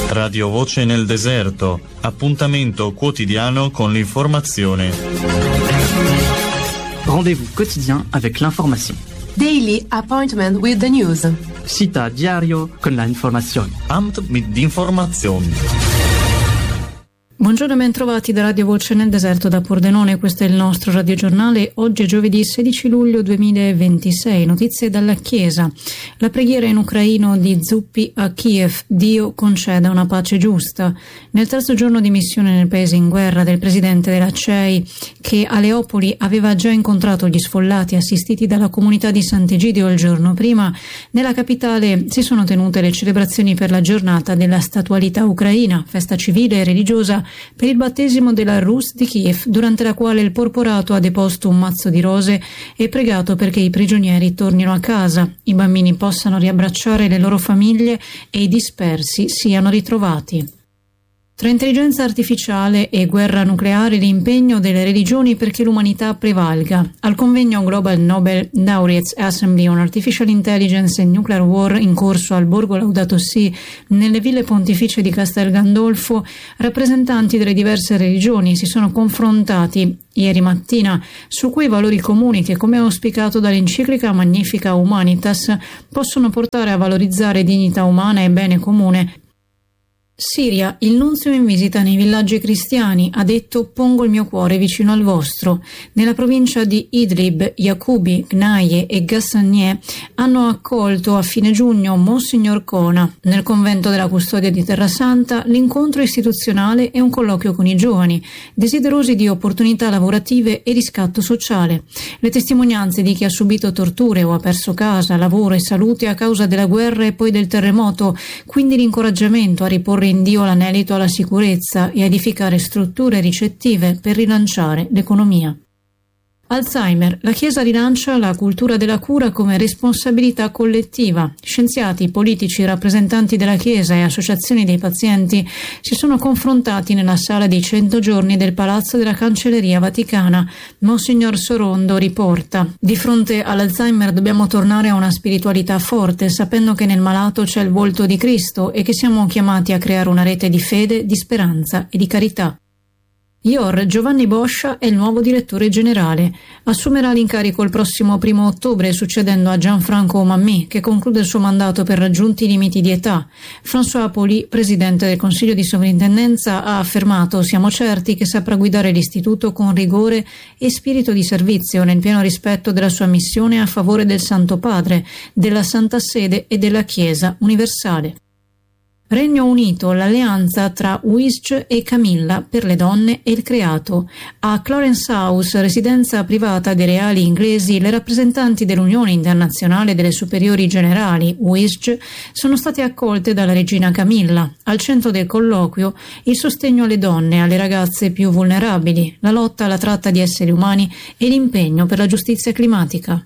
Radio Voce nel deserto, appuntamento quotidiano con l'informazione. Rendez-vous quotidien avec l'information. Daily appointment with the news. Cita diario con la informazione. Amt mit informazioni. Buongiorno e ben trovati da Radio Voce nel deserto da Pordenone, questo è il nostro radiogiornale. Oggi è giovedì 16 luglio 2026, notizie dalla Chiesa. La preghiera in ucraino di Zuppi a Kiev, Dio conceda una pace giusta. Nel terzo giorno di missione nel paese in guerra del presidente della CEI, che a Leopoli aveva già incontrato gli sfollati assistiti dalla comunità di Sant'Egidio il giorno prima, nella capitale si sono tenute le celebrazioni per la giornata della statualità ucraina, festa civile e religiosa per il battesimo della Rus di Kiev, durante la quale il porporato ha deposto un mazzo di rose e pregato perché i prigionieri tornino a casa, i bambini possano riabbracciare le loro famiglie e i dispersi siano ritrovati. Tra intelligenza artificiale e guerra nucleare, l'impegno delle religioni perché l'umanità prevalga. Al convegno Global Nobel Laureates Assembly on Artificial Intelligence and Nuclear War in corso al Borgo Laudato Si nelle ville pontificie di Castel Gandolfo, rappresentanti delle diverse religioni si sono confrontati ieri mattina su quei valori comuni che, come auspicato dall'enciclica Magnifica Humanitas, possono portare a valorizzare dignità umana e bene comune. Siria, il nunzio in visita nei villaggi cristiani ha detto: pongo il mio cuore vicino al vostro. Nella provincia di Idlib, Yakubi, Gnaye e Ghassaniyeh hanno accolto a fine giugno Monsignor Kona. Nel convento della Custodia di Terrasanta l'incontro istituzionale e un colloquio con i giovani, desiderosi di opportunità lavorative e riscatto sociale. Le testimonianze di chi ha subito torture o ha perso casa, lavoro e salute a causa della guerra e poi del terremoto, quindi l'incoraggiamento a riporre in Dio l'anelito alla sicurezza e a edificare strutture ricettive per rilanciare l'economia. Alzheimer. La Chiesa rilancia la cultura della cura come responsabilità collettiva. Scienziati, politici, rappresentanti della Chiesa e associazioni dei pazienti si sono confrontati nella sala dei 100 giorni del Palazzo della Cancelleria Vaticana. Monsignor Sorondo riporta: di fronte all'Alzheimer dobbiamo tornare a una spiritualità forte, sapendo che nel malato c'è il volto di Cristo e che siamo chiamati a creare una rete di fede, di speranza e di carità. IOR. Giovanni Boscia è il nuovo direttore generale. Assumerà l'incarico il prossimo 1 ottobre, succedendo a Gianfranco Mammì, che conclude il suo mandato per raggiunti limiti di età. François Poli, presidente del Consiglio di Sovrintendenza, ha affermato: siamo certi che saprà guidare l'istituto con rigore e spirito di servizio, nel pieno rispetto della sua missione a favore del Santo Padre, della Santa Sede e della Chiesa universale. Regno Unito, l'alleanza tra WISC e Camilla per le donne e il creato. A Clarence House, residenza privata dei reali inglesi, le rappresentanti dell'Unione Internazionale delle Superiori Generali, WISC, sono state accolte dalla regina Camilla. Al centro del colloquio il sostegno alle donne e alle ragazze più vulnerabili, la lotta alla tratta di esseri umani e l'impegno per la giustizia climatica.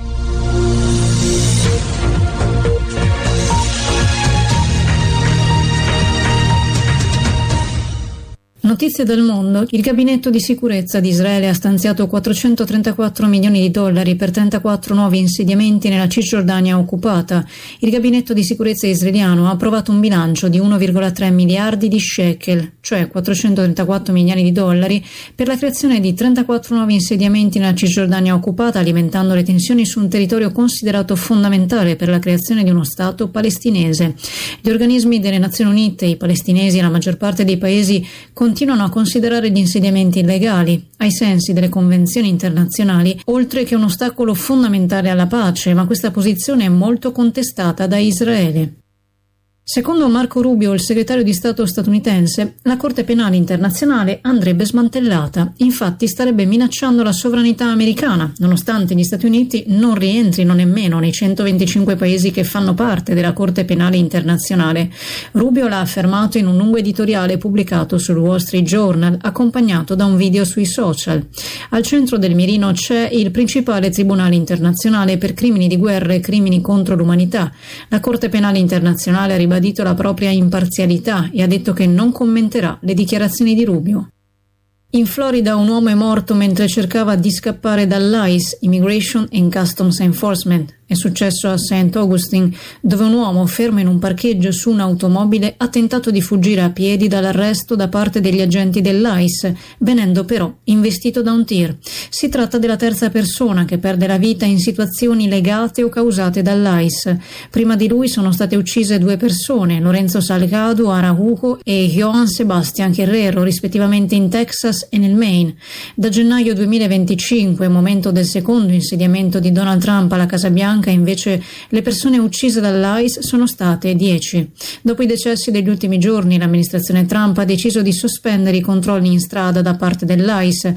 Notizie dal mondo. Il gabinetto di sicurezza di Israele ha stanziato 434 milioni di dollari per 34 nuovi insediamenti nella Cisgiordania occupata. Il gabinetto di sicurezza israeliano ha approvato un bilancio di 1,3 miliardi di shekel, cioè 434 milioni di dollari, per la creazione di 34 nuovi insediamenti nella Cisgiordania occupata, alimentando le tensioni su un territorio considerato fondamentale per la creazione di uno Stato palestinese. Gli organismi delle Nazioni Unite, i palestinesi e la maggior parte dei paesi continuano a considerare gli insediamenti illegali, ai sensi delle convenzioni internazionali, oltre che un ostacolo fondamentale alla pace, ma questa posizione è molto contestata da Israele. Secondo Marco Rubio, il segretario di Stato statunitense, la Corte Penale Internazionale andrebbe smantellata. Infatti starebbe minacciando la sovranità americana, nonostante gli Stati Uniti non rientrino nemmeno nei 125 paesi che fanno parte della Corte Penale Internazionale. Rubio l'ha affermato in un lungo editoriale pubblicato sul Wall Street Journal, accompagnato da un video sui social. Al centro del mirino c'è il principale tribunale internazionale per crimini di guerra e crimini contro l'umanità. La Corte Penale Internazionale ha ribadito la propria imparzialità e ha detto che non commenterà le dichiarazioni di Rubio. In Florida un uomo è morto mentre cercava di scappare dall'ICE, Immigration and Customs Enforcement. È successo a St. Augustine, dove un uomo fermo in un parcheggio su un'automobile ha tentato di fuggire a piedi dall'arresto da parte degli agenti dell'ICE, venendo però investito da un tir. Si tratta della terza persona che perde la vita in situazioni legate o causate dall'ICE. Prima di lui sono state uccise 2 persone, Lorenzo Salgado Araujo e Joan Sebastián Guerrero, rispettivamente in Texas e nel Maine. Da gennaio 2025, momento del secondo insediamento di Donald Trump alla Casa Bianca, invece le persone uccise dall'ICE sono state 10. Dopo i decessi degli ultimi giorni, l'amministrazione Trump ha deciso di sospendere i controlli in strada da parte dell'ICE.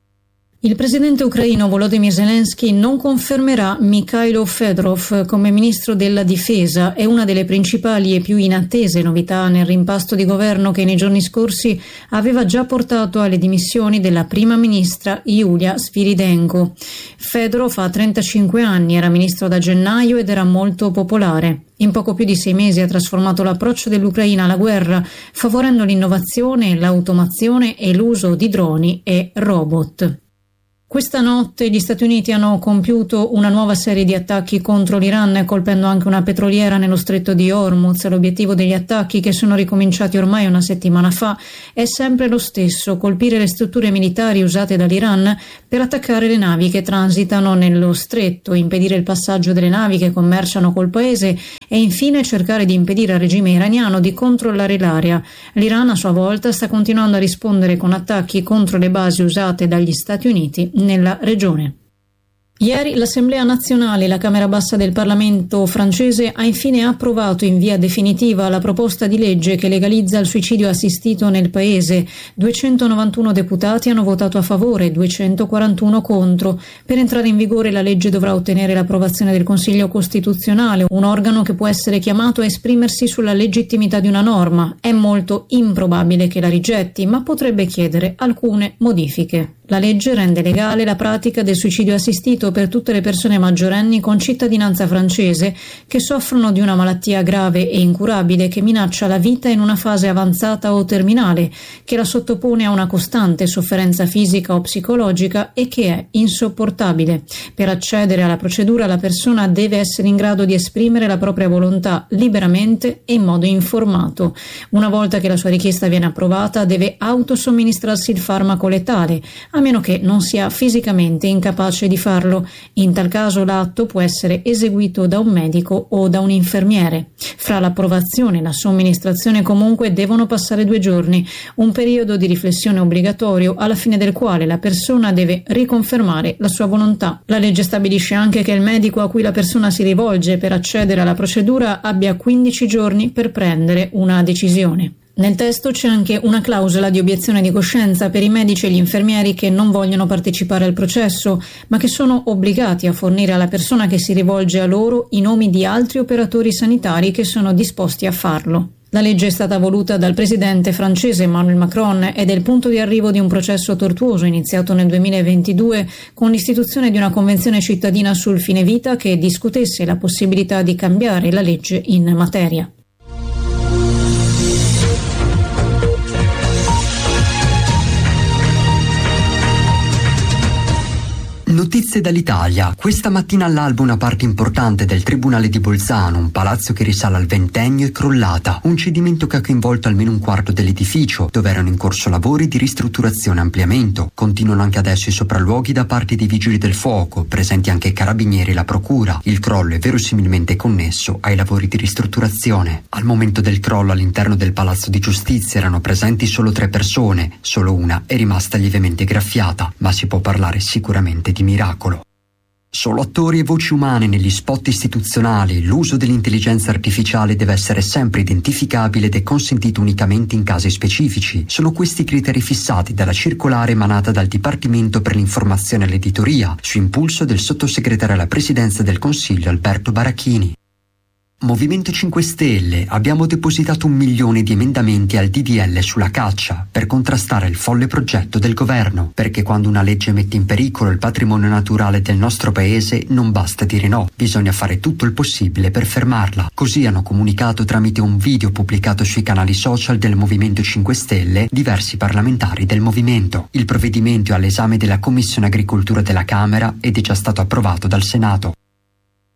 Il presidente ucraino Volodymyr Zelensky non confermerà Mikhailo Fedorov come ministro della difesa. È una delle principali e più inattese novità nel rimpasto di governo che nei giorni scorsi aveva già portato alle dimissioni della prima ministra Yulia Sviridenko. Fedorov ha 35 anni, era ministro da gennaio ed era molto popolare. In poco più di 6 mesi ha trasformato l'approccio dell'Ucraina alla guerra, favorendo l'innovazione, l'automazione e l'uso di droni e robot. Questa notte gli Stati Uniti hanno compiuto una nuova serie di attacchi contro l'Iran, colpendo anche una petroliera nello stretto di Hormuz. L'obiettivo degli attacchi, che sono ricominciati ormai una settimana fa, è sempre lo stesso: colpire le strutture militari usate dall'Iran per attaccare le navi che transitano nello stretto, impedire il passaggio delle navi che commerciano col paese e infine cercare di impedire al regime iraniano di controllare l'area. L'Iran a sua volta sta continuando a rispondere con attacchi contro le basi usate dagli Stati Uniti nella regione. Ieri l'Assemblea nazionale e la Camera bassa del Parlamento francese ha infine approvato in via definitiva la proposta di legge che legalizza il suicidio assistito nel paese. 291 deputati hanno votato a favore, 241 contro. Per entrare in vigore la legge dovrà ottenere l'approvazione del Consiglio Costituzionale, un organo che può essere chiamato a esprimersi sulla legittimità di una norma. È molto improbabile che la rigetti, ma potrebbe chiedere alcune modifiche. La legge rende legale la pratica del suicidio assistito per tutte le persone maggiorenni con cittadinanza francese che soffrono di una malattia grave e incurabile che minaccia la vita in una fase avanzata o terminale, che la sottopone a una costante sofferenza fisica o psicologica e che è insopportabile. Per accedere alla procedura la persona deve essere in grado di esprimere la propria volontà liberamente e in modo informato. Una volta che la sua richiesta viene approvata, deve autosomministrarsi il farmaco letale, a meno che non sia fisicamente incapace di farlo. In tal caso l'atto può essere eseguito da un medico o da un infermiere. Fra l'approvazione e la somministrazione comunque devono passare 2 giorni, un periodo di riflessione obbligatorio alla fine del quale la persona deve riconfermare la sua volontà. La legge stabilisce anche che il medico a cui la persona si rivolge per accedere alla procedura abbia 15 giorni per prendere una decisione. Nel testo c'è anche una clausola di obiezione di coscienza per i medici e gli infermieri che non vogliono partecipare al processo, ma che sono obbligati a fornire alla persona che si rivolge a loro i nomi di altri operatori sanitari che sono disposti a farlo. La legge è stata voluta dal presidente francese Emmanuel Macron ed è il punto di arrivo di un processo tortuoso iniziato nel 2022 con l'istituzione di una convenzione cittadina sul fine vita che discutesse la possibilità di cambiare la legge in materia. Notizie dall'Italia. Questa mattina all'alba una parte importante del Tribunale di Bolzano, un palazzo che risale al XX, è crollata. Un cedimento che ha coinvolto almeno un quarto dell'edificio, dove erano in corso lavori di ristrutturazione e ampliamento. Continuano anche adesso i sopralluoghi da parte dei vigili del fuoco, presenti anche i carabinieri e la procura. Il crollo è verosimilmente connesso ai lavori di ristrutturazione. Al momento del crollo all'interno del Palazzo di Giustizia erano presenti solo 3 persone, solo una è rimasta lievemente graffiata, ma si può parlare sicuramente di miracolo. Solo attori e voci umane negli spot istituzionali. L'uso dell'intelligenza artificiale deve essere sempre identificabile ed è consentito unicamente in casi specifici. Sono questi i criteri fissati dalla circolare emanata dal Dipartimento per l'informazione e l'editoria, su impulso del sottosegretario alla Presidenza del Consiglio Alberto Barachini. Movimento 5 Stelle, abbiamo depositato 1 milione di emendamenti al DDL sulla caccia per contrastare il folle progetto del governo, perché quando una legge mette in pericolo il patrimonio naturale del nostro paese non basta dire no, bisogna fare tutto il possibile per fermarla. Così hanno comunicato tramite un video pubblicato sui canali social del Movimento 5 Stelle diversi parlamentari del movimento. Il provvedimento è all'esame della Commissione Agricoltura della Camera ed è già stato approvato dal Senato.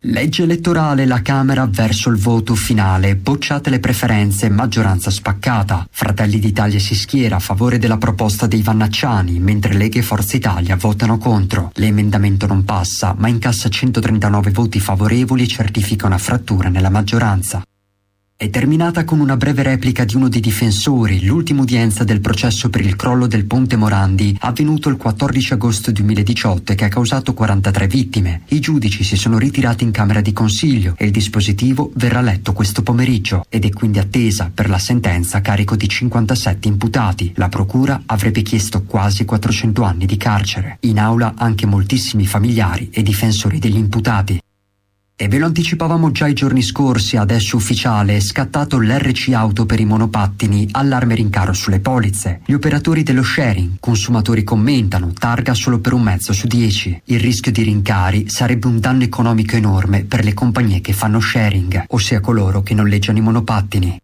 Legge elettorale, la Camera verso il voto finale, bocciate le preferenze, maggioranza spaccata. Fratelli d'Italia si schiera a favore della proposta dei Vannacciani, mentre Lega e Forza Italia votano contro. L'emendamento non passa, ma incassa 139 voti favorevoli e certifica una frattura nella maggioranza. È terminata con una breve replica di uno dei difensori, l'ultima udienza del processo per il crollo del ponte Morandi, avvenuto il 14 agosto 2018 e che ha causato 43 vittime. I giudici si sono ritirati in Camera di Consiglio e il dispositivo verrà letto questo pomeriggio ed è quindi attesa per la sentenza a carico di 57 imputati. La procura avrebbe chiesto quasi 400 anni di carcere. In aula anche moltissimi familiari e difensori degli imputati. E ve lo anticipavamo già i giorni scorsi, adesso ufficiale, è scattato l'RC auto per i monopattini, allarme rincaro sulle polizze. Gli operatori dello sharing, consumatori commentano, targa solo per 1 mezzo su 10. Il rischio di rincari sarebbe un danno economico enorme per le compagnie che fanno sharing, ossia coloro che noleggiano i monopattini.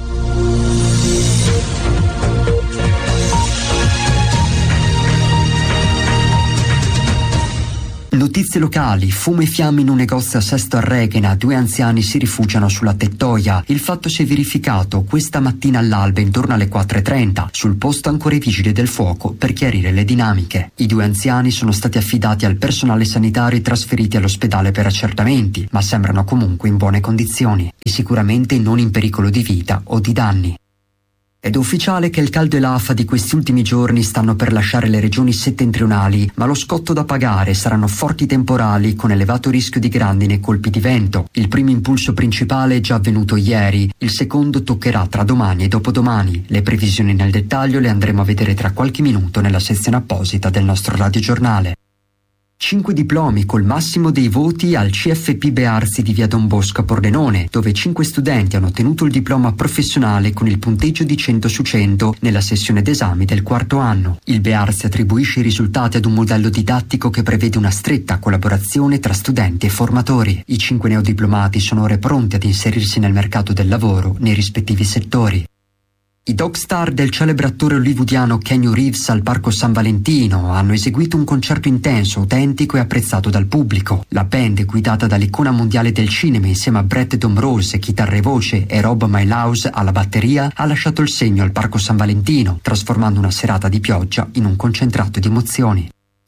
Notizie locali, fumo e fiamme in un negozio a Sesto Arreghena, 2 anziani si rifugiano sulla tettoia. Il fatto si è verificato questa mattina all'alba intorno alle 4:30, sul posto ancora i vigili del fuoco per chiarire le dinamiche. I 2 anziani sono stati affidati al personale sanitario e trasferiti all'ospedale per accertamenti, ma sembrano comunque in buone condizioni e sicuramente non in pericolo di vita o di danni. Ed è ufficiale che il caldo e l'afa di questi ultimi giorni stanno per lasciare le regioni settentrionali, ma lo scotto da pagare saranno forti temporali con elevato rischio di grandine e colpi di vento. Il primo impulso principale è già avvenuto ieri, il secondo toccherà tra domani e dopodomani. Le previsioni nel dettaglio le andremo a vedere tra qualche minuto nella sezione apposita del nostro radiogiornale. 5 diplomi col massimo dei voti al CFP Bearzi di via Don Bosco a Pordenone, dove 5 studenti hanno ottenuto il diploma professionale con il punteggio di 100 su 100 nella sessione d'esami del 4º anno. Il Bearzi attribuisce i risultati ad un modello didattico che prevede una stretta collaborazione tra studenti e formatori. I 5 neodiplomati sono ora pronti ad inserirsi nel mercato del lavoro nei rispettivi settori. I dog star del celebre attore hollywoodiano Keanu Reeves al Parco San Valentino hanno eseguito un concerto intenso, autentico e apprezzato dal pubblico. La band, guidata dall'icona mondiale del cinema insieme a Brett Domrose, chitarra e voce, e Rob Miles alla batteria, ha lasciato il segno al Parco San Valentino, trasformando una serata di pioggia in un concentrato di emozioni.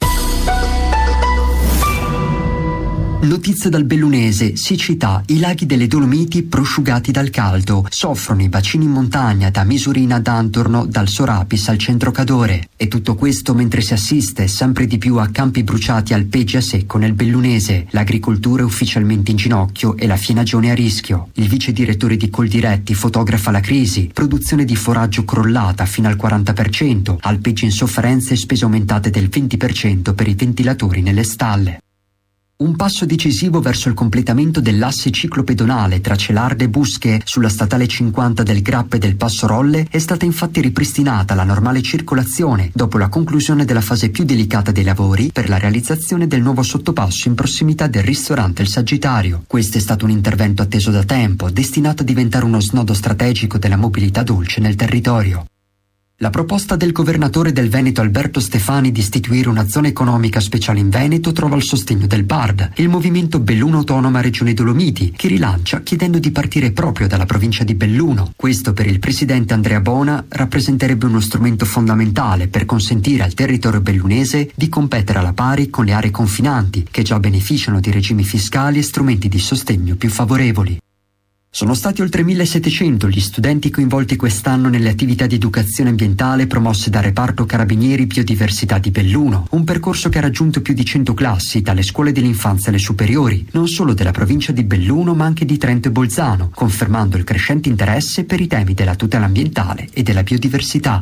Notizie dal Bellunese, siccità, i laghi delle Dolomiti prosciugati dal caldo, soffrono i bacini in montagna da Misurina ad Antorno, dal Sorapis al centro Cadore. E tutto questo mentre si assiste sempre di più a campi bruciati alpeggi a secco nel Bellunese. L'agricoltura è ufficialmente in ginocchio e la fienagione a rischio. Il vice direttore di Coldiretti fotografa la crisi, produzione di foraggio crollata fino al 40%, alpeggi in sofferenza e spese aumentate del 20% per i ventilatori nelle stalle. Un passo decisivo verso il completamento dell'asse ciclopedonale tra Celarde e Busche sulla statale 50 del Grappe e del Passo Rolle è stata infatti ripristinata la normale circolazione dopo la conclusione della fase più delicata dei lavori per la realizzazione del nuovo sottopasso in prossimità del ristorante Il Sagittario. Questo è stato un intervento atteso da tempo, destinato a diventare uno snodo strategico della mobilità dolce nel territorio. La proposta del governatore del Veneto Alberto Stefani di istituire una zona economica speciale in Veneto trova il sostegno del BARD, il movimento Belluno Autonoma Regione Dolomiti, che rilancia chiedendo di partire proprio dalla provincia di Belluno. Questo per il presidente Andrea Bona rappresenterebbe uno strumento fondamentale per consentire al territorio bellunese di competere alla pari con le aree confinanti, che già beneficiano di regimi fiscali e strumenti di sostegno più favorevoli. Sono stati oltre 1.700 gli studenti coinvolti quest'anno nelle attività di educazione ambientale promosse dal reparto Carabinieri Biodiversità di Belluno, un percorso che ha raggiunto più di 100 classi dalle scuole dell'infanzia alle superiori, non solo della provincia di Belluno ma anche di Trento e Bolzano, confermando il crescente interesse per i temi della tutela ambientale e della biodiversità.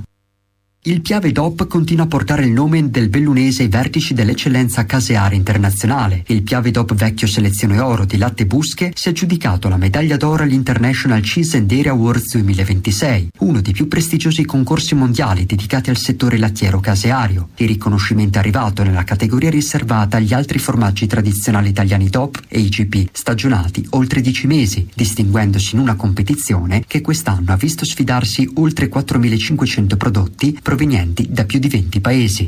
Il Piave DOP continua a portare il nome del bellunese ai vertici dell'eccellenza casearia internazionale. Il Piave DOP Vecchio Selezione Oro di Latte Busche si è aggiudicato la medaglia d'oro agli International Cheese and Dairy Awards 2026, uno dei più prestigiosi concorsi mondiali dedicati al settore lattiero caseario. Il riconoscimento è arrivato nella categoria riservata agli altri formaggi tradizionali italiani DOP e IGP, stagionati oltre 10 mesi, distinguendosi in una competizione che quest'anno ha visto sfidarsi oltre 4.500 prodotti provenienti da più di 20 paesi.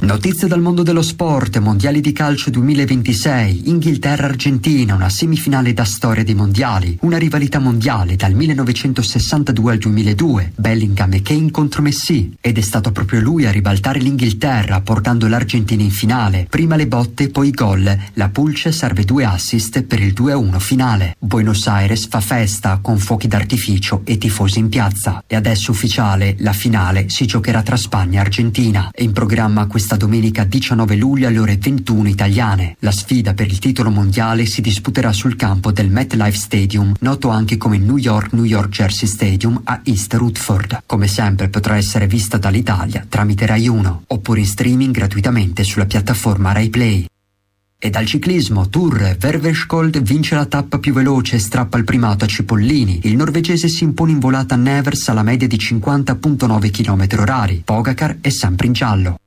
Notizie dal mondo dello sport, mondiali di calcio 2026, Inghilterra-Argentina, una semifinale da storia dei mondiali, una rivalità mondiale dal 1962 al 2002, Bellingham e Kane contro Messi, ed è stato proprio lui a ribaltare l'Inghilterra portando l'Argentina in finale, prima le botte poi i gol, la Pulce serve 2 assist per il 2-1 finale. Buenos Aires fa festa con fuochi d'artificio e tifosi in piazza, e adesso ufficiale, la finale si giocherà tra Spagna e Argentina, e in programma questa domenica 19 luglio alle ore 21 italiane. La sfida per il titolo mondiale si disputerà sul campo del MetLife Stadium, noto anche come New York Jersey Stadium a East Rutherford. Come sempre potrà essere vista dall'Italia tramite Rai 1 oppure in streaming gratuitamente sulla piattaforma Rai Play. E dal ciclismo, Tour, Ververskold vince la tappa più veloce e strappa il primato a Cipollini. Il norvegese si impone in volata a Nevers alla media di 50,9 km/h. Pogacar è sempre in giallo.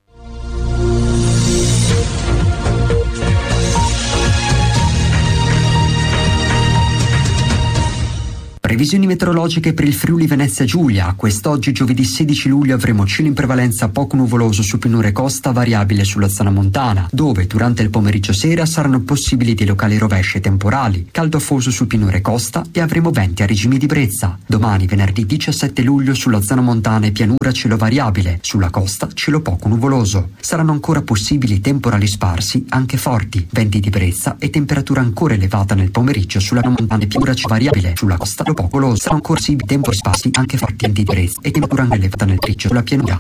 Previsioni meteorologiche per il Friuli Venezia Giulia. Quest'oggi giovedì 16 luglio avremo cielo in prevalenza poco nuvoloso su pianura e costa, variabile sulla zona montana, dove durante il pomeriggio sera saranno possibili dei locali rovesci e temporali, caldo afoso su pianura e costa e avremo venti a regimi di brezza. Domani venerdì 17 luglio sulla zona montana e pianura cielo variabile, sulla costa cielo poco nuvoloso. Saranno ancora possibili temporali sparsi anche forti, venti di brezza e temperatura ancora elevata nel pomeriggio sulla montana e pianura cielo variabile, sulla costa poco nuvoloso. Saranno ancora possibili temporali sparsi anche forti, venti di brezza e temperatura ancora elevata nel pomeriggio sulla pianura.